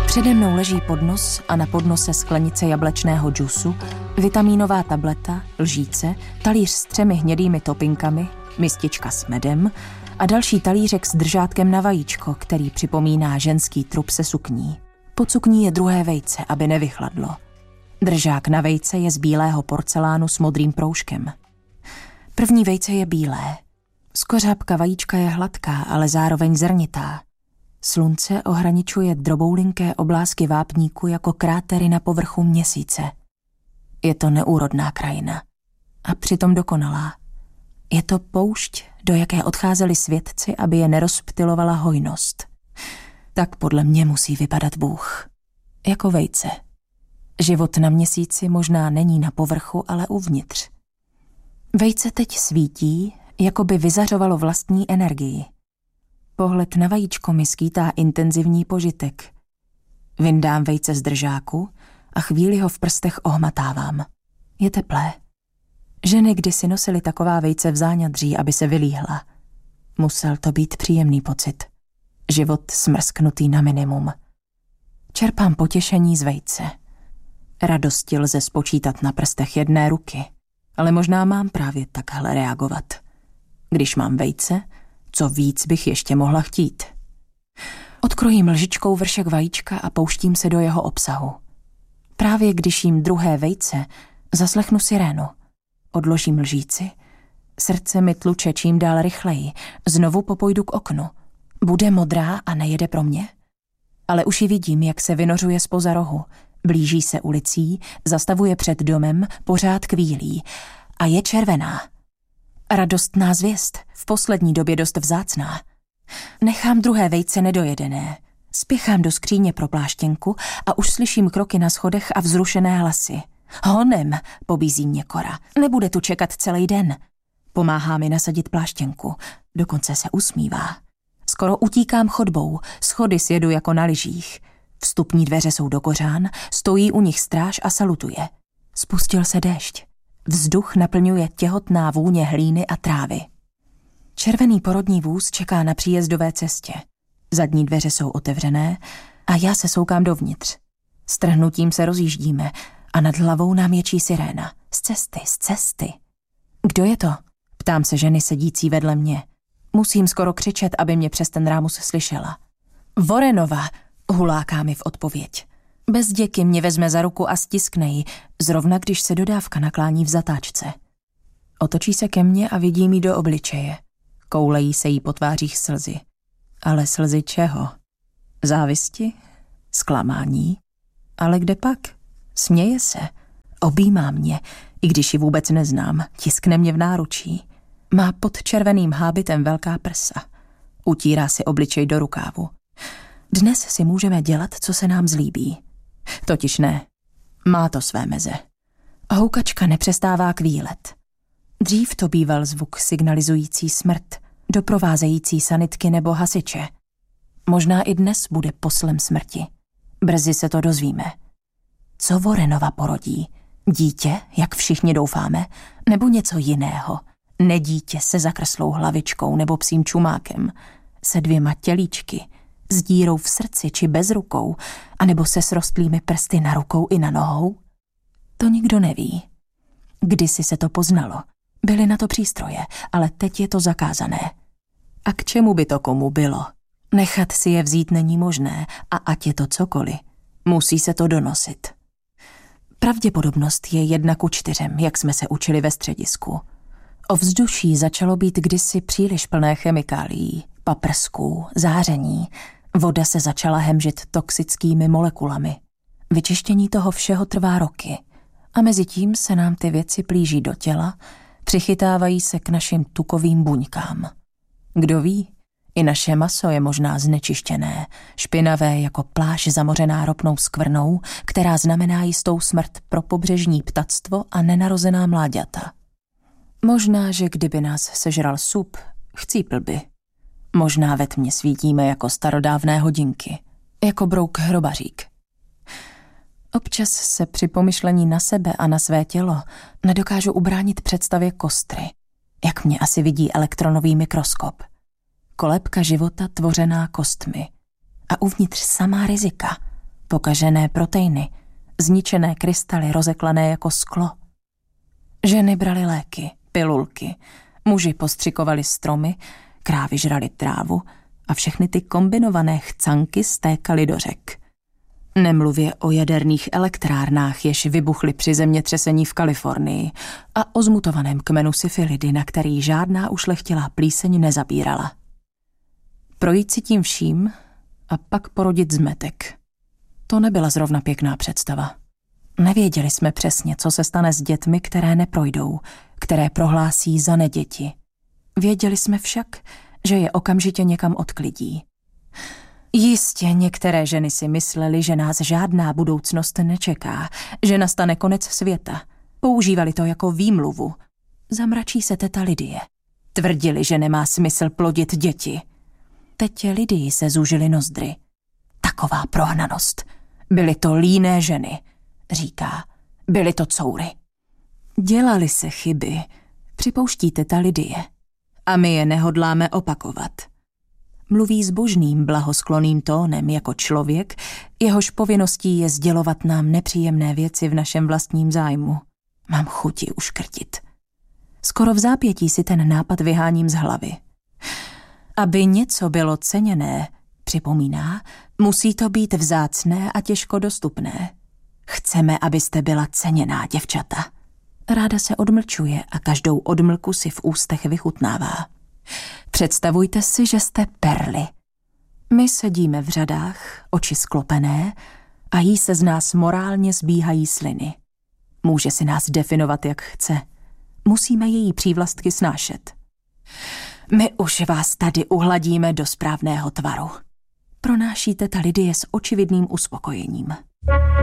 Přede mnou leží podnos a na podnose sklenice jablečného džusu, vitamínová tableta, lžíce, talíř s 3 hnědými topinkami, mistička s medem a další talířek s držátkem na vajíčko, který připomíná ženský trup se sukní. Pod sukní je druhé vejce, aby nevychladlo. Držák na vejce je z bílého porcelánu s modrým proužkem. První vejce je bílé. Skořápka vajíčka je hladká, ale zároveň zrnitá. Slunce ohraničuje droboulinké oblásky vápníku jako krátery na povrchu měsíce. Je to neúrodná krajina. A přitom dokonalá. Je to poušť, do jaké odcházeli svědci, aby je nerozptylovala hojnost. Tak podle mě musí vypadat Bůh. Jako vejce. Život na měsíci možná není na povrchu, ale uvnitř. Vejce teď svítí, jako by vyzařovalo vlastní energii. Pohled na vajíčko mi skýtá intenzivní požitek. Vyndám vejce z držáku a chvíli ho v prstech ohmatávám. Je teplé. Ženy kdysi nosily taková vejce v záňadří, aby se vylíhla. Musel to být příjemný pocit. Život smrsknutý na minimum. Čerpám potěšení z vejce. Radosti lze spočítat na prstech jedné ruky, ale možná mám právě takhle reagovat. Když mám vejce, co víc bych ještě mohla chtít. Odkrojím lžičkou vršek vajíčka a pouštím se do jeho obsahu. Právě když jím druhé vejce, zaslechnu sirénu. Odložím lžíci, srdce mi tluče čím dál rychleji, znovu popojdu k oknu. Bude modrá a nejede pro mě? Ale už ji vidím, jak se vynořuje zpoza rohu. Blíží se ulicí, zastavuje před domem, pořád kvílí. A je červená. Radostná zvěst, v poslední době dost vzácná. Nechám druhé vejce nedojedené. Spěchám do skříně pro pláštěnku a už slyším kroky na schodech a vzrušené hlasy. Honem, pobízí mě Kora. Nebude tu čekat celý den. Pomáhá mi nasadit pláštěnku. Dokonce se usmívá. Skoro utíkám chodbou, schody sjedu jako na lyžích. Vstupní dveře jsou do kořán, stojí u nich stráž a salutuje. Spustil se déšť. Vzduch naplňuje těhotná vůně hlíny a trávy. Červený porodní vůz čeká na příjezdové cestě. Zadní dveře jsou otevřené a já se soukám dovnitř. S trhnutím se rozjíždíme a nad hlavou nám ječí siréna. Z cesty. Kdo je to? Ptám se ženy sedící vedle mě. Musím skoro křičet, aby mě přes ten rámus slyšela. Vorenova, huláká mi v odpověď. Bez děky mě vezme za ruku a stiskne ji, zrovna když se dodávka naklání v zatáčce. Otočí se ke mně a vidí mi do obličeje. Koulejí se jí po tvářích slzy. Ale slzy čeho? Závisti? Zklamání? Ale kde pak? Směje se. Objímá mě, i když ji vůbec neznám. Tiskne mě v náručí. Má pod červeným hábitem velká prsa. Utírá si obličej do rukávu. Dnes si můžeme dělat, co se nám zlíbí. Totiž ne. Má to své meze. Houkačka nepřestává kvílet. Dřív to býval zvuk signalizující smrt, doprovázející sanitky nebo hasiče. Možná i dnes bude poslem smrti. Brzy se to dozvíme. Co Vorenova porodí? Dítě, jak všichni doufáme, nebo něco jiného? Nedítě se zakrslou hlavičkou nebo psím čumákem, se 2 tělíčky, s dírou v srdci či bez rukou, anebo se srostlými prsty na rukou i na nohou? To nikdo neví. Kdysi se to poznalo. Byly na to přístroje, ale teď je to zakázané. A k čemu by to komu bylo? Nechat si je vzít není možné a ať je to cokoliv. Musí se to donosit. Pravděpodobnost je 1:4, jak jsme se učili ve středisku. Ovzduší začalo být kdysi příliš plné chemikálií, paprsků, záření. Voda se začala hemžit toxickými molekulami. Vyčištění toho všeho trvá roky. A mezi tím se nám ty věci plíží do těla, přichytávají se k našim tukovým buňkám. Kdo ví, i naše maso je možná znečištěné, špinavé jako pláž zamořená ropnou skvrnou, která znamená jistou smrt pro pobřežní ptactvo a nenarozená mláďata. Možná, že kdyby nás sežral sup, chcípl by. Možná ve tmě svítíme jako starodávné hodinky, jako brouk hrobařík. Občas se při pomyšlení na sebe a na své tělo nedokážu ubránit představě kostry, jak mě asi vidí elektronový mikroskop. Kolébka života tvořená kostmi. A uvnitř samá rizika. pokažené proteiny, zničené krystaly rozeklané jako sklo. Ženy brali léky, pilulky, muži postřikovali stromy, krávy žrali trávu a všechny ty kombinované chcanky stékaly do řek. Nemluvě o jaderných elektrárnách, jež vybuchly při zemětřesení v Kalifornii a o zmutovaném kmenu syfilidy, na který žádná ušlechtilá plíseň nezabírala. Projít si tím vším a pak porodit zmetek. To nebyla zrovna pěkná představa. Nevěděli jsme přesně, co se stane s dětmi, které neprojdou, které prohlásí za neděti. Věděli jsme však, že je okamžitě někam odklidí. Jistě některé ženy si myslely, že nás žádná budoucnost nečeká, že nastane konec světa. Používali to jako výmluvu. Zamračí se teta Lidie. Tvrdili, že nemá smysl plodit děti. Tetě Lidii se zúžily nozdry. Taková prohnanost. Byly to líné ženy, říká. Byly to coury. Dělali se chyby, připouští teta Lidie. A my je nehodláme opakovat. Mluví zbožným, blahosklonným tónem jako člověk, jehož povinností je sdělovat nám nepříjemné věci v našem vlastním zájmu. Mám chuti uškrtit. Skoro v zápětí si ten nápad vyháním z hlavy. Aby něco bylo ceněné, připomíná, musí to být vzácné a těžko dostupné. Chceme, abyste byla ceněná, děvčata. Ráda se odmlčuje a každou odmlku si v ústech vychutnává. Představujte si, že jste perly. My sedíme v řadách, oči sklopené, a jí se z nás morálně zbíhají sliny. Může si nás definovat, jak chce. Musíme její přívlastky snášet. My už vás tady uhladíme do správného tvaru. Pronáší teta Lidie s očividným uspokojením.